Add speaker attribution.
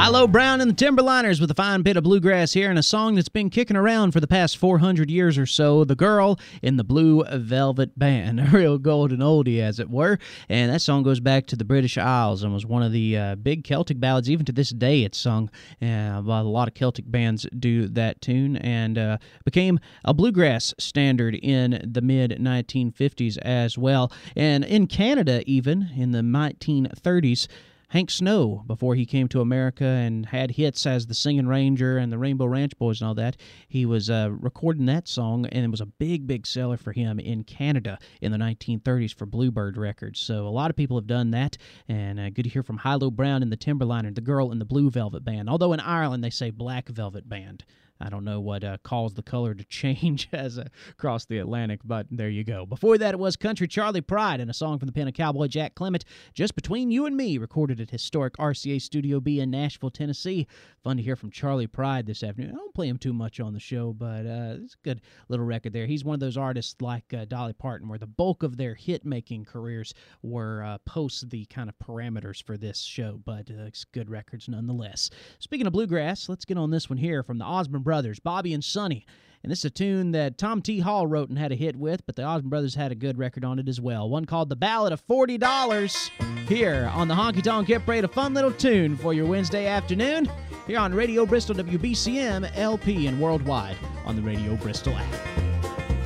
Speaker 1: Hilo Brown and the Timberliners with a fine bit of bluegrass here and a song that's been kicking around for the past 400 years or so, The Girl in the Blue Velvet Band, a real golden oldie, as it were. And that song goes back to the British Isles and was one of the big Celtic ballads. Even to this day, it's sung. A lot of Celtic bands do that tune, and became a bluegrass standard in the mid-1950s as well. And in Canada, even, in the 1930s, Hank Snow, before he came to America and had hits as the Singing Ranger and the Rainbow Ranch Boys and all that, he was recording that song, and it was a big, big seller for him in Canada in the 1930s for Bluebird Records. So a lot of people have done that, and good to hear from Hilo Brown and the Timberliner, The Girl in the Blue Velvet Band. Although in Ireland they say Black Velvet Band. I don't know what caused the color to change as across the Atlantic, but there you go. Before that, it was Country Charlie Pride and a song from the pen of Cowboy Jack Clement, Just Between You and Me, recorded at historic RCA Studio B in Nashville, Tennessee. Fun to hear from Charlie Pride this afternoon. I don't play him too much on the show, but it's a good little record there. He's one of those artists like Dolly Parton, where the bulk of their hit-making careers were post the kind of parameters for this show, but it's good records nonetheless. Speaking of bluegrass, let's get on this one here from the Osmond Brothers, Bobby and Sonny. And this is a tune that Tom T. Hall wrote and had a hit with, but the Osmond Brothers had a good record on it as well. One called The Ballad of $40. Here on the Honky Tonk Hit Parade, a fun little tune for your Wednesday afternoon here on Radio Bristol, WBCM, LP, and worldwide on the Radio Bristol app.